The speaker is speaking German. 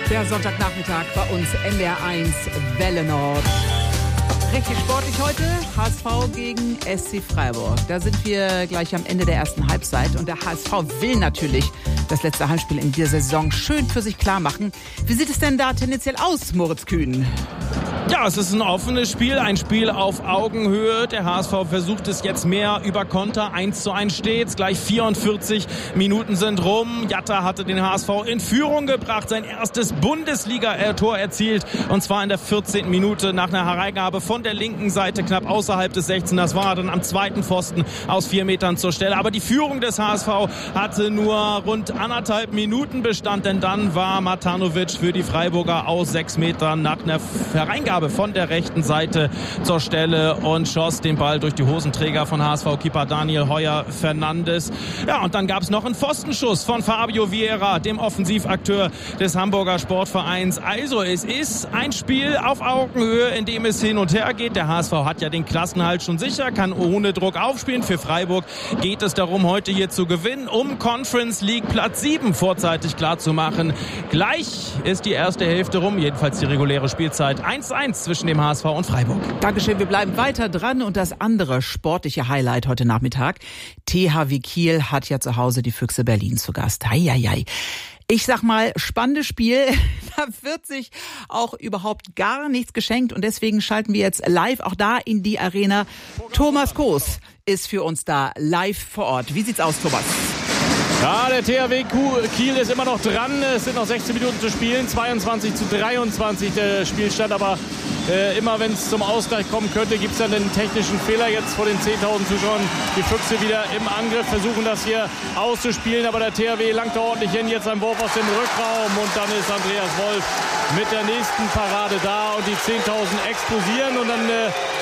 Der Sonntagnachmittag bei uns NDR1 Welle Nord. Richtig sportlich heute, HSV gegen SC Freiburg. Da sind wir gleich am Ende der ersten Halbzeit und der HSV will natürlich das letzte Heimspiel in dieser Saison schön für sich klar machen. Wie sieht es denn da tendenziell aus, Moritz Kühn? Ja, es ist ein offenes Spiel, ein Spiel auf Augenhöhe. Der HSV versucht es jetzt mehr über Konter. 1:1 steht's. Gleich 44 Minuten sind rum. Jatta hatte den HSV in Führung gebracht, sein erstes Bundesliga-Tor erzielt. Und zwar in der 14. Minute nach einer Hereingabe von der linken Seite, knapp außerhalb des 16. Das war dann am zweiten Pfosten aus 4 Metern zur Stelle. Aber die Führung des HSV hatte nur rund 1,5 Minuten Bestand, denn dann war Matanovic für die Freiburger aus 6 Metern nach einer Hereingabe von der rechten Seite zur Stelle und schoss den Ball durch die Hosenträger von HSV-Keeper Daniel Heuer-Fernandes. Ja, und dann gab es noch einen Pfostenschuss von Fabio Vieira, dem Offensivakteur des Hamburger Sportvereins. Also es ist ein Spiel auf Augenhöhe, in dem es hin und her geht. Der HSV hat ja den Klassenhalt schon sicher, kann ohne Druck aufspielen. Für Freiburg geht es darum, heute hier zu gewinnen, um Conference League Platz 7 vorzeitig klar zu machen. Gleich ist die erste Hälfte rum, jedenfalls die reguläre Spielzeit. 1:1 zwischen dem HSV und Freiburg. Dankeschön, wir bleiben weiter dran und das andere sportliche Highlight heute Nachmittag. THW Kiel hat ja zu Hause die Füchse Berlin zu Gast. Heieiei. Ich sag mal, spannendes Spiel. Da wird sich auch überhaupt gar nichts geschenkt und deswegen schalten wir jetzt live auch da in die Arena. Thomas Koos ist für uns da live vor Ort. Wie sieht's aus, Thomas? Ja, der THW Kiel ist immer noch dran. Es sind noch 16 Minuten zu spielen. 22:23 der Spielstand. Aber immer wenn es zum Ausgleich kommen könnte, gibt es dann den technischen Fehler jetzt vor den 10.000 Zuschauern. Die Füchse wieder im Angriff, versuchen das hier auszuspielen. Aber der THW langt da ordentlich hin. Jetzt ein Wurf aus dem Rückraum. Und dann ist Andreas Wolf mit der nächsten Parade da. Und die 10.000 explodieren. Und dann